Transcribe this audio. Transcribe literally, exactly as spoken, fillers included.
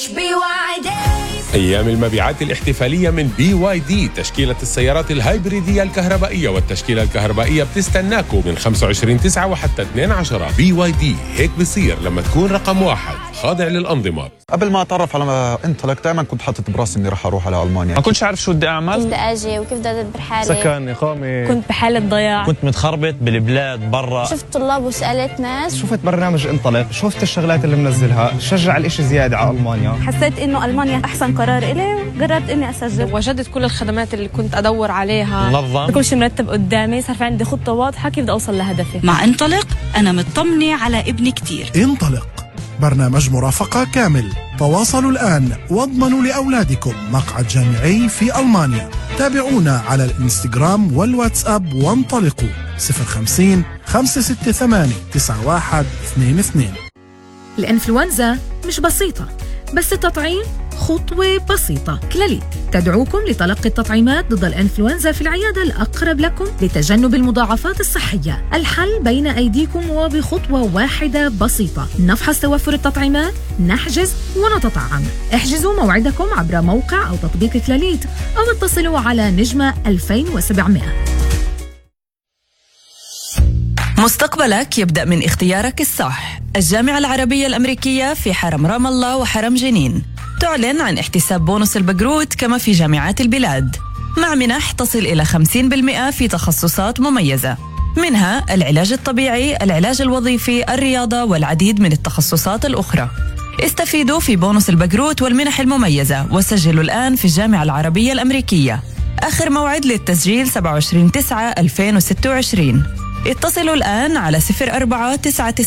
بي واي دي. أيام المبيعات الاحتفالية من بي واي دي، تشكيلة السيارات الهايبريدية الكهربائية والتشكيلة الكهربائية بتستناكوا من خمسة وعشرين تسعة وحتى اثنين عشرة. بي واي دي، هيك بصير لما تكون رقم واحد خاضع للأنظمة. قبل ما أتعرف على انطلق دائما كنت حاطط براسي إني رح أروح على ألمانيا. ما كنتش عارف شو بدي أعمل، كيف بدي أجي وكيف بدي أدبر حالي، سكن، إقامة، كنت بحالة ضياع، كنت متخربط بالبلاد برا. شفت طلاب وسألت ناس، شفت برنامج انطلق، شفت الشغلات اللي منزلها، شجع الإشي زيادة على ألمانيا. حسيت إنه ألمانيا أحسن قرار إلي وقررت إني أسجل. وجدت كل الخدمات اللي كنت أدور عليها، منظم، كل شيء مرتب قدامي، صار في عندي خطة واضحة كيف بدي أوصل لهدفي. مع انطلق أنا مطمنة على ابني كتير. انطلق برنامج مرافقة كامل. تواصلوا الآن واضمنوا لأولادكم مقعد جامعي في ألمانيا. تابعونا على الانستغرام والواتساب وانطلقوا صفر خمسين خمسة ستة ثمانية تسعة واحد اثنين اثنين. الإنفلونزا مش بسيطة، بس التطعيم خطوة بسيطة. كلاليت تدعوكم لتلقي التطعيمات ضد الإنفلونزا في العيادة الأقرب لكم لتجنب المضاعفات الصحية. الحل بين أيديكم وبخطوة واحدة بسيطة. نفحص توفر التطعيمات، نحجز ونتطعم. احجزوا موعدكم عبر موقع أو تطبيق كلاليت أو اتصلوا على نجمة ألفين وسبعمائة. مستقبلك يبدأ من اختيارك الصح. الجامعة العربية الأمريكية في حرم رام الله وحرم جنين تعلن عن احتساب بونص البقروت كما في جامعات البلاد، مع منح تصل إلى خمسين بالمئة في تخصصات مميزة، منها العلاج الطبيعي، العلاج الوظيفي، الرياضة والعديد من التخصصات الأخرى. استفيدوا في بونص البقروت والمنح المميزة وسجلوا الآن في الجامعة العربية الأمريكية. آخر موعد للتسجيل سبعة وعشرين تسعة ألفين وستة وعشرين. اتصلوا الآن على صفر أربعة تسعة